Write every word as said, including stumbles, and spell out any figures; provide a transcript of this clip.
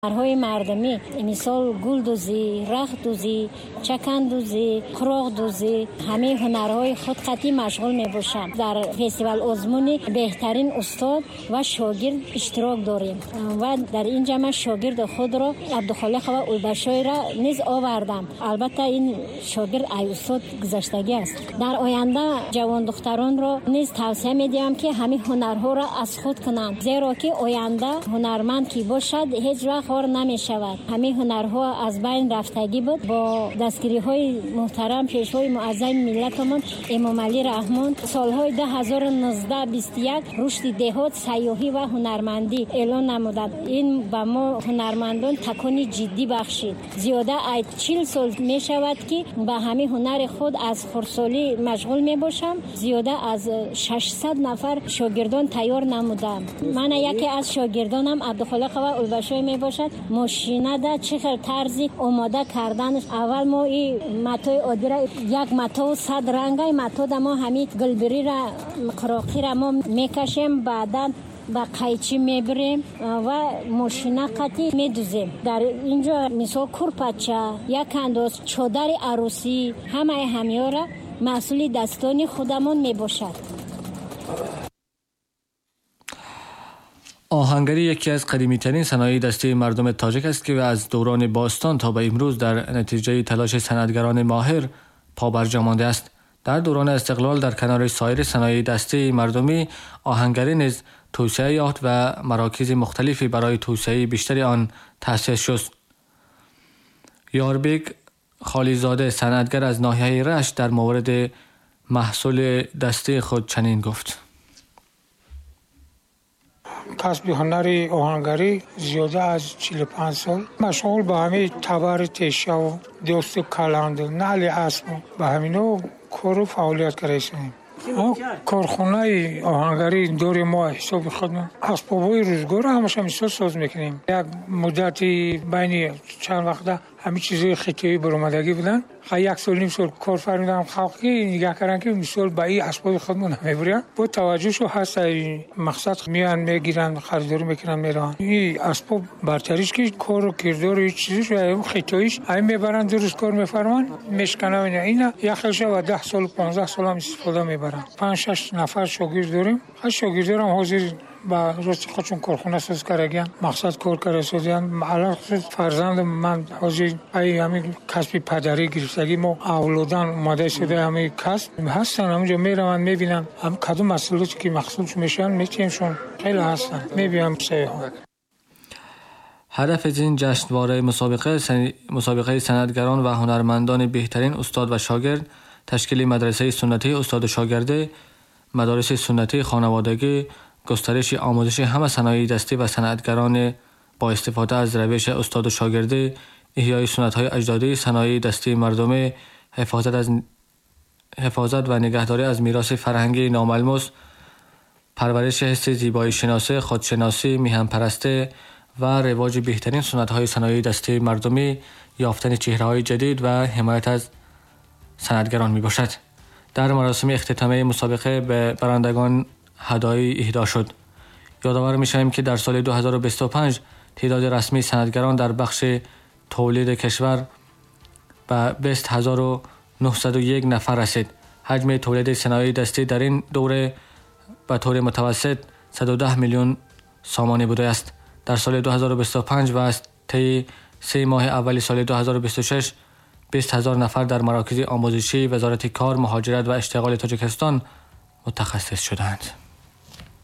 هنرهای مردمی مثال گلدوزی، رختدوزی، چکندوزی، خراغدوزی، همه هنرهای خود قطعی مشغول می باشم. در فستیوال آزمون بهترین استاد و شاگرد اشتراک داریم و در اینجا من شاگرد خود را عبدالخالق و اولبشای را نیز آوردم. البته این شاگرد ای استاد گذشتگی است. در آینده جوان دختران را نیز توصیه می دهم که همه هنرها را از خود کنند، زیرا که آینده هنرمند کی باشد هیچ وقت خار نمی شود. همه هنرها از بین رفتگی بود. با دستگیری های محترم پیشوای معظم ملتمون امام علی رحمان سالهای ده هزار و نوزده بیست و یک رشد دهات، سیاحی و هنرمندی اعلان نمودند. این به ما هنرمندان تکانی جدی بخشید. زیاده از چهل سال می شود که به همه هنر خود از خردسالی مشغول می باشم. زیاده از ششصد نفر شاگردان تیار نمودم. من یکی از شاگردانم عبدالخالق و اولبشای می باشد. ماشینه ده چه طرزی آماده کردن. اول ما این متای عادی را یک متا و صد رنگای متا ده ما همین گلبری را قراقی را ما میکشیم، بعدا با قیچی میبریم و ماشینه قطعی میدوزیم. در اینجا مثال کرپچه، یک انداز چادر عروسی، همه همیا را محصول دستانی خودمون میباشد. آهنگری یکی از قدیمی ترین صنایع دستی مردم تاجیک است که از دوران باستان تا به امروز در نتیجه تلاش صنعتگران ماهر پابرجا مانده است. در دوران استقلال در کنار سایر صنایع دستی مردمی، آهنگری نیز توسعه یافت و مراکز مختلفی برای توسعه بیشتر آن تأسیس شد. یاربک خالیزاده صنعتگر از ناحیه رشت در مورد محصول دستی خود چنین گفت: کسب هنر آهنگری زیاده از چهل و پنج سال مشغول به همه تبر تیشه و دوست و کلند و نعل اسب به همینا کار و فعالیت کردیم. کارخانه آهنگری دور ما حساب خودمون اسبابای روزگار همش مثال ساز میکنیم. یک مدتی بین چند وقته همه چیزای خطایی برآمدگی بودن. یک سال نیم سال کار فرمودم خلقی نگاه کردن که مثال به این اسباب خودمون میبرن. با توجهشو هست مقصد میان میگیرن، خریداری میکنن میرن. این اسباب برتریش که کار و کردار و چیزیش و خطاییش همین میبرن، درست کار میفرمان میشکنن. اینا یک خلشه و ده سال پانزده سال هم استفاده میبرن. پنج شش نفر شاگرد داریم. هر شاگردان هم حاضر با راست خودشون کارخونه ساز کردن، مقصد کار کردن. الان فرزند من حاضر ای همین کسب پدری گرفتگی ما اولادان اومده شده همین کسب هستن. همونجا میرم میبینم هم کدوم مسئولیتی که مخصوص میشن میتیمشون خیلی هستن میبینم سیاه. هدف از این جشنواره مسابقه سن... مسابقه صنعتگران و هنرمندان بهترین استاد و شاگرد، تشکیل مدرسه سنتی استاد و شاگرده، مدارس سنتی خانوادگی، گسترش آموزش همه صنایع دستی و صنعتگران با استفاده از روش استاد و شاگرده، احیای سنت‌های اجدادی صنایع دستی مردمی، حفاظت از حفاظت و نگهداری از میراث فرهنگی ناملموس، پرورش حس زیبایی شناسی، خودشناسی، میهن پرستی و رواج بهترین سنت‌های صنایع دستی مردمی، یافتن چهره‌های جدید و حمایت از صنعتگران میباشد. در مراسم اختتامیه مسابقه به برندگان هدایای اهدا شد. یادآور می‌شویم که در سال دو هزار و بیست و پنج تعداد رسمی صنعتگران در بخش تولید کشور به بیست هزار و نهصد و یک نفر رسید. حجم تولید صنایع دستی در این دوره به طور متوسط صد و ده میلیون سامانه بوده است. در سال دو هزار و بیست و پنج و از طی سه ماه اول سال دو هزار و بیست و شش بیست هزار نفر در مراکز آموزشی وزارت کار، مهاجرت و اشتغال تاجیکستان متخصص شدند.